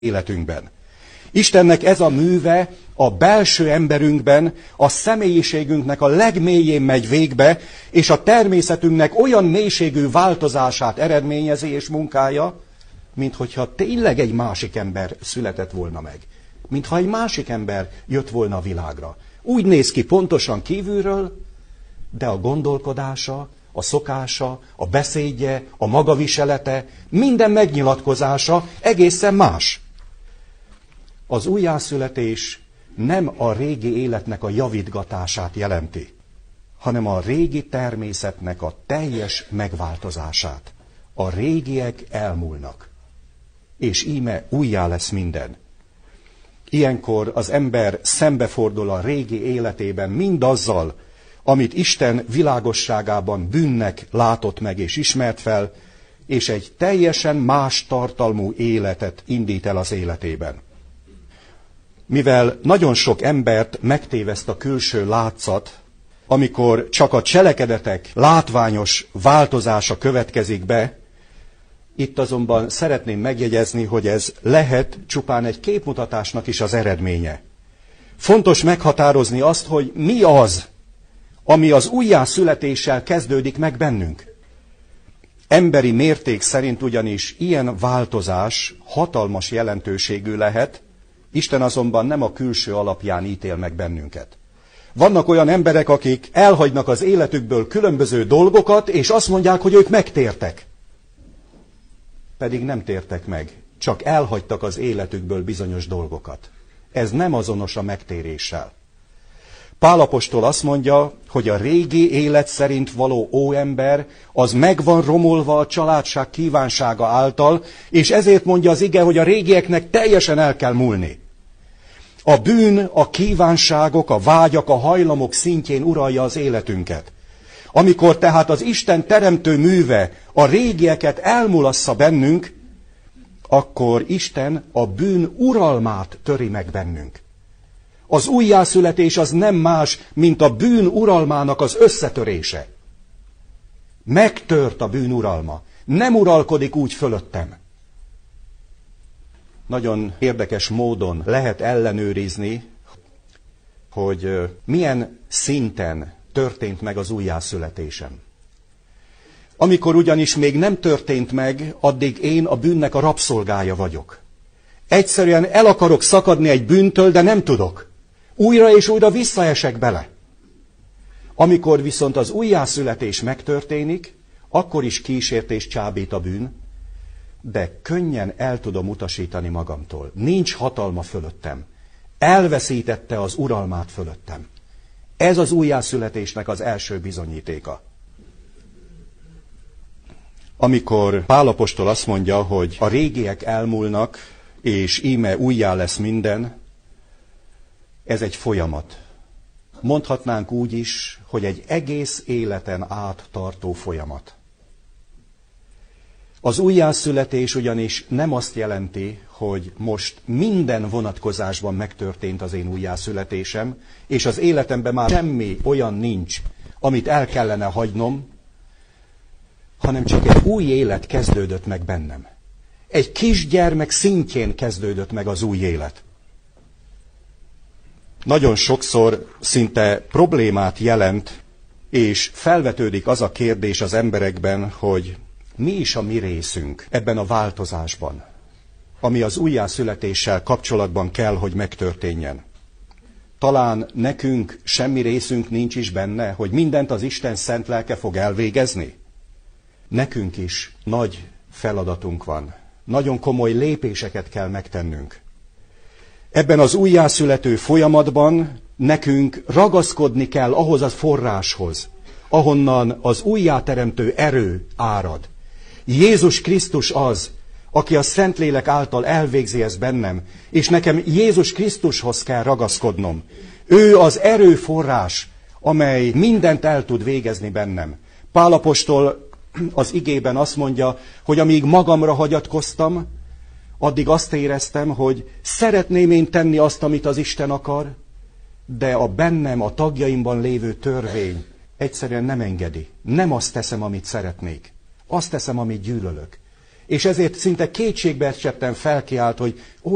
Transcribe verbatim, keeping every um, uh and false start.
életünkben. Istennek ez a műve a belső emberünkben, a személyiségünknek a legmélyén megy végbe, és a természetünknek olyan mélységű változását eredményezi és munkája, minthogyha tényleg egy másik ember született volna meg. Mintha egy másik ember jött volna a világra. Úgy néz ki pontosan kívülről, de a gondolkodása, a szokása, a beszédje, a magaviselete, minden megnyilatkozása egészen más. Az újjászületés nem a régi életnek a javítgatását jelenti, hanem a régi természetnek a teljes megváltozását. A régiek elmúlnak, és íme újjá lesz minden. Ilyenkor az ember szembefordul a régi életében mindazzal, amit Isten világosságában bűnnek látott meg és ismert fel, és egy teljesen más tartalmú életet indít el az életében. Mivel nagyon sok embert megtéveszt a külső látszat, amikor csak a cselekedetek látványos változása következik be, itt azonban szeretném megjegyezni, hogy ez lehet csupán egy képmutatásnak is az eredménye. Fontos meghatározni azt, hogy mi az, ami az újjászületéssel kezdődik meg bennünk. Emberi mérték szerint ugyanis ilyen változás hatalmas jelentőségű lehet, Isten azonban nem a külső alapján ítél meg bennünket. Vannak olyan emberek, akik elhagynak az életükből különböző dolgokat, és azt mondják, hogy ők megtértek. Pedig nem tértek meg, csak elhagytak az életükből bizonyos dolgokat. Ez nem azonos a megtéréssel. Pál apostol azt mondja, hogy a régi élet szerint való óember, az meg van romolva a családság kívánsága által, és ezért mondja az ige, hogy a régieknek teljesen el kell múlni. A bűn, a kívánságok, a vágyak, a hajlamok szintjén uralja az életünket. Amikor tehát az Isten teremtő műve a régieket elmulassza bennünk, akkor Isten a bűn uralmát töri meg bennünk. Az újjászületés az nem más, mint a bűn uralmának az összetörése. Megtört a bűn uralma. Nem uralkodik úgy fölöttem. Nagyon érdekes módon lehet ellenőrizni, hogy milyen szinten történt meg az újjászületésem. Amikor ugyanis még nem történt meg, addig én a bűnnek a rabszolgája vagyok. Egyszerűen el akarok szakadni egy bűntől, de nem tudok. Újra és újra visszaesek bele. Amikor viszont az újjászületés megtörténik, akkor is kísért és csábít a bűn, de könnyen el tudom utasítani magamtól. Nincs hatalma fölöttem. Elveszítette az uralmát fölöttem. Ez az újjászületésnek az első bizonyítéka. Amikor Pál apostol azt mondja, hogy a régiek elmúlnak, és íme újjá lesz minden, ez egy folyamat. Mondhatnánk úgy is, hogy egy egész életen át tartó folyamat. Az újjászületés ugyanis nem azt jelenti, hogy most minden vonatkozásban megtörtént az én újjászületésem, és az életemben már semmi olyan nincs, amit el kellene hagynom, hanem csak egy új élet kezdődött meg bennem. Egy kisgyermek szintjén kezdődött meg az új élet. Nagyon sokszor szinte problémát jelent, és felvetődik az a kérdés az emberekben, hogy mi is a mi részünk ebben a változásban, ami az újjászületéssel kapcsolatban kell, hogy megtörténjen. Talán nekünk semmi részünk nincs is benne, hogy mindent az Isten szent lelke fog elvégezni? Nekünk is nagy feladatunk van. Nagyon komoly lépéseket kell megtennünk. Ebben az újjászülető folyamatban nekünk ragaszkodni kell ahhoz a forráshoz, ahonnan az újjáteremtő erő árad. Jézus Krisztus az, aki a Szentlélek által elvégzi ezt bennem, és nekem Jézus Krisztushoz kell ragaszkodnom. Ő az erőforrás, amely mindent el tud végezni bennem. Pál apostol az igében azt mondja, hogy amíg magamra hagyatkoztam, addig azt éreztem, hogy szeretném én tenni azt, amit az Isten akar, de a bennem, a tagjaimban lévő törvény egyszerűen nem engedi. Nem azt teszem, amit szeretnék. Azt teszem, amit gyűlölök. És ezért szinte kétségbeesetten felkiált, hogy